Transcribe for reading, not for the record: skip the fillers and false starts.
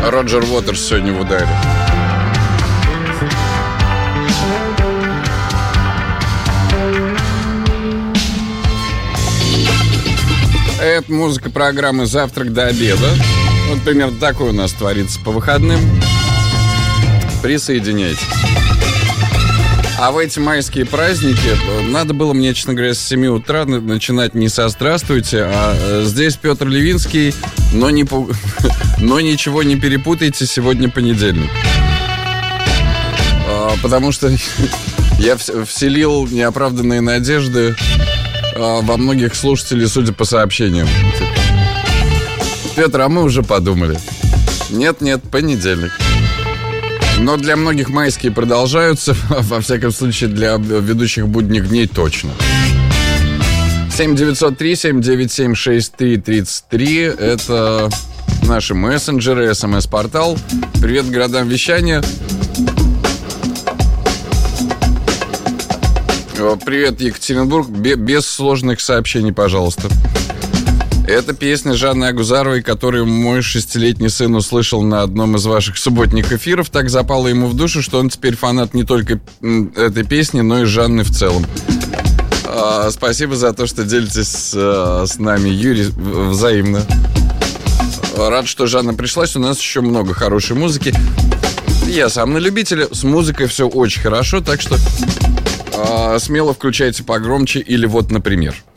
Роджер Уотерс сегодня в ударе. Это музыка программы «Завтрак до обеда». Вот примерно такое у нас творится по выходным. Присоединяйтесь. А в эти майские праздники надо было мне, честно говоря, с 7 утра начинать не со «Здравствуйте», а здесь Петр Левинский, но ничего не перепутайте, сегодня понедельник. Потому что я вселил неоправданные надежды во многих слушателей, судя по сообщениям. Петр, а мы уже подумали. Нет, понедельник. Но для многих майские продолжаются. Во всяком случае, для ведущих будних дней точно. 7-903-797-6333. Это наши мессенджеры, СМС-портал. Привет городам вещания. Привет, Екатеринбург. Без сложных сообщений, пожалуйста. Это песня Жанны Агузаровой, которую мой 6-летний сын услышал на одном из ваших субботних эфиров. Так запало ему в душу, что он теперь фанат не только этой песни, но и Жанны в целом. Спасибо за то, что делитесь с нами, Юрий, взаимно. Рад, что Жанна пришлась. У нас еще много хорошей музыки. Я сам на любителя. С музыкой все очень хорошо, так что смело включайте погромче. Или вот, например...